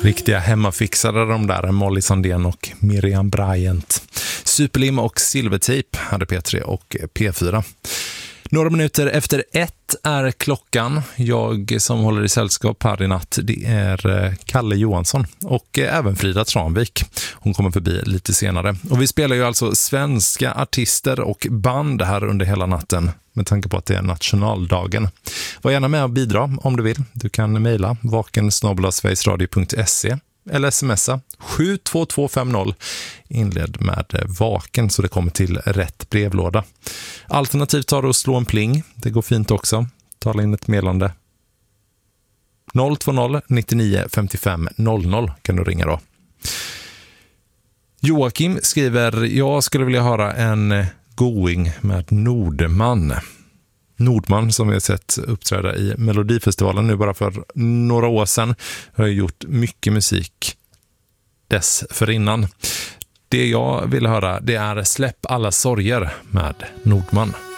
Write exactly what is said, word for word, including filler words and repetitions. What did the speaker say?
Riktiga hemmafixare de där, Molly Sandén och Miriam Bryant. Superlim och Silvertape hade P tre och P fyra. Några minuter efter ett är klockan. Jag som håller i sällskap här i natt, det är Kalle Johansson och även Frida Tranvik. Hon kommer förbi lite senare. Och vi spelar ju alltså svenska artister och band här under hela natten med tanke på att det är nationaldagen. Var gärna med och bidra om du vill. Du kan mejla vaken snabel-a sverigesradio punkt se eller smsa sju två två fem noll inled med vaken så det kommer till rätt brevlåda. Alternativt tar du och slå en pling. Det går fint också. Tala in ett meddelande. noll två noll nittionio femtiofem noll noll kan du ringa då. Joakim skriver: jag skulle vilja höra en going med Nordman. Nordman som vi har sett uppträda i Melodifestivalen nu bara för några år sedan har gjort mycket musik dessförinnan. Det jag vill höra det är Släpp alla sorger med Nordman.